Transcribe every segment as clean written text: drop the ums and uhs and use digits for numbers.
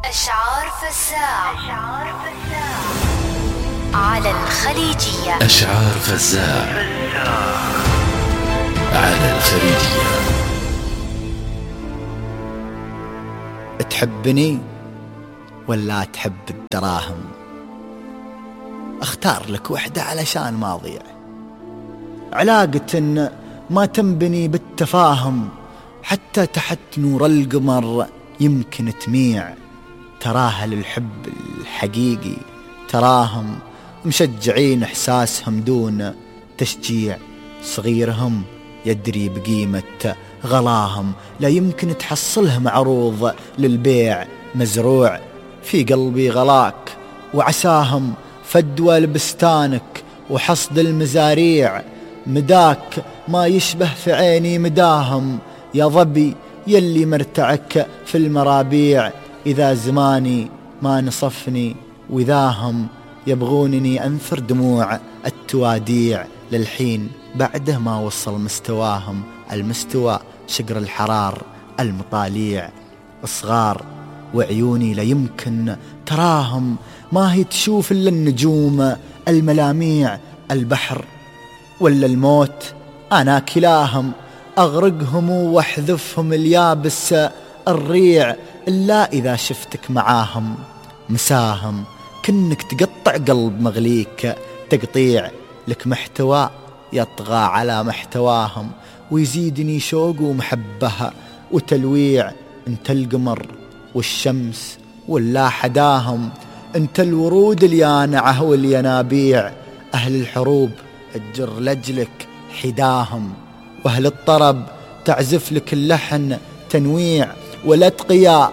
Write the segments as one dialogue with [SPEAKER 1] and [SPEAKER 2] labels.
[SPEAKER 1] أشعار فزاع على الخليجية.
[SPEAKER 2] أشعار فزاع على الخليجية.
[SPEAKER 3] تحبني ولا تحب الدراهم؟ اختار لك وحدة علشان ما اضيع. علاقة ما تنبني بالتفاهم، حتى تحت نور القمر يمكن تميع. تراها للحب الحقيقي، تراهم مشجعين احساسهم دون تشجيع. صغيرهم يدري بقيمة غلاهم، لا يمكن تحصله معروض للبيع. مزروع في قلبي غلاك وعساهم، فدوى لبستانك وحصد المزاريع. مداك ما يشبه في عيني مداهم، يا ظبي يلي مرتعك في المرابيع. إذا زماني ما نصفني وذاهم، يبغونني أنثر دموع التواديع. للحين بعده ما وصل مستواهم، المستوى شقر الحرار المطاليع. صغار وعيوني لا يمكن تراهم، ما هي تشوف إلا النجوم الملاميع. البحر ولا الموت أنا كلاهم، أغرقهم واحذفهم اليابس الريع. إلا إذا شفتك معاهم مساهم، كنك تقطع قلب مغليك تقطيع. لك محتوى يطغى على محتواهم، ويزيدني شوق ومحبها وتلويع. انت القمر والشمس ولا حداهم، انت الورود اليانعة والينابيع. أهل الحروب تجر لجلك حداهم، وأهل الطرب تعزف لك اللحن تنويع. والأتقياء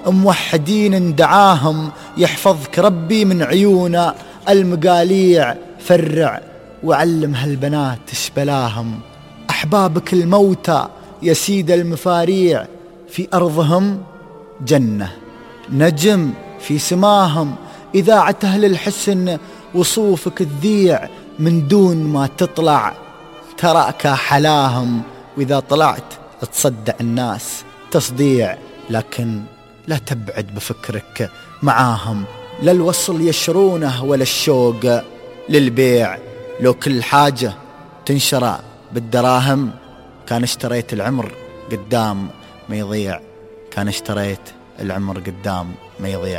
[SPEAKER 3] موحدين دعاهم، يحفظك ربي من عيون المقاليع. فرع وعلم هالبنات اشبلاهم، أحبابك الموتى يا سيد المفاريع. في أرضهم جنة نجم في سماهم، إذاعة أهل الحسن وصوفك تذيع. من دون ما تطلع تراك حلاهم، وإذا طلعت تصدع الناس تصديع. لكن لا تبعد بفكرك معاهم، لا الوصل يشرونه ولا الشوق للبيع. لو كل حاجة تنشرى بالدراهم، كان اشتريت العمر قدام ما يضيع. كان اشتريت العمر قدام ما يضيع.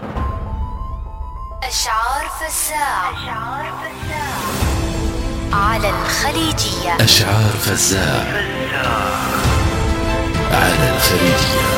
[SPEAKER 1] أشعار فزاع على الخليجية.
[SPEAKER 2] أشعار فزاع على الخليجية.